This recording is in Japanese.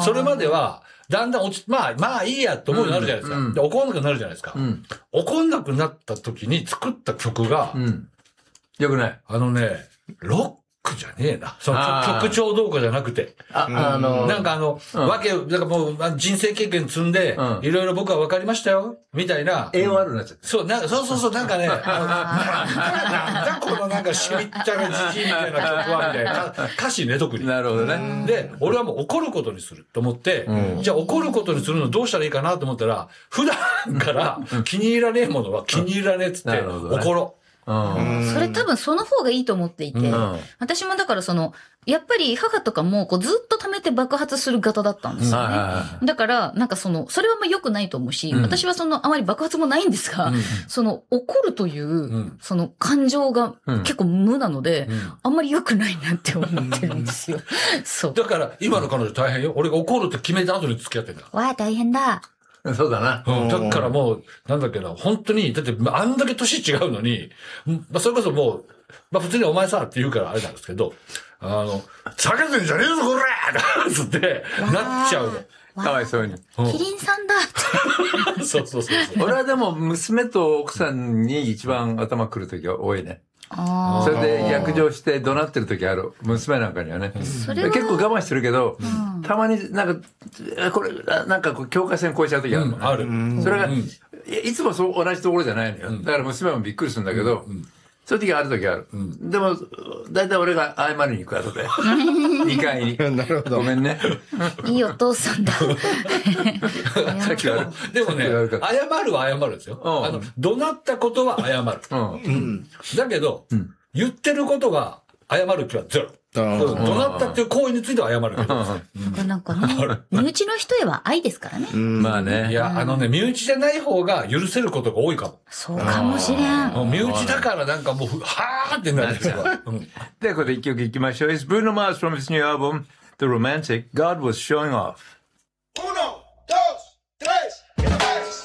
それまでは、だんだんまあいいやって思うようになるじゃないですか。で、怒んなくなるじゃないですか。怒んなくなった時に作った曲が、 よくない。 ロックじゃねえな。その曲調どうかじゃなくて。なんかもう人生経験積んで、いろいろ僕は分かりましたよ、みたいな。 AOR になっちゃって。 そう、なんかね、なんだこのなんかしみったれじじいみたいな曲は、みたいな。歌詞ね、特に。 なるほどね。 で、俺はもう怒ることにすると思って、じゃあ怒ることにするのどうしたらいいかなと思ったら、普段から気に入らねえものは気に入らねえっつって、怒ろう。 それ多分その方がいいと思っていて、私もだからやっぱり母とかもずっと溜めて爆発する型だったんですよね。だから、なんかそれはまあ良くないと思うし、私はあまり爆発もないんですが、怒るという、感情が結構無なので、あんまり良くないなって思ってるんですよ。そう。 だから、今の彼女大変よ。俺が怒るって決めた後に付き合ってんだ。 わあ、大変だ。 そうだな。 だからもう、なんだっけな、本当に、だってあんだけ年違うのに、それこそもう、普通にお前さって言うからあれなんですけど、避けてんじゃねえぞ、これつって、なっちゃうの。 かわいそうに。 キリンさんだって。 そう。 俺はでも、娘と奥さんに一番頭くるときが多いね。それで逆上して怒鳴ってる時ある。娘なんかにはね。結構我慢してるけど、たまになんか、これ、なんか境界線越えちゃう時あるのね。 ある。 それが、いつも同じところじゃないのよ。だから娘もびっくりするんだけど、そういう時ある時ある。でも、だいたい俺が謝りに行く後で。2階に。 なるほど。 ごめんね。 いいお父さんだ。 さっきはでもね、謝るは謝るんですよ。怒鳴ったことは謝る。だけど、言ってることが謝る気はゼロ。怒鳴ったっていう行為については謝るけど。 なんかね、身内の人へは愛ですからね。 まあね。 いや、身内じゃない方が許せることが多いかも。 そうかもしれん。 身内だからなんかもう、はーってなるんですよ。 で、ここで一曲いきましょう。It's Bruno Mars from his new album, The Romantic, God Was Showing Off.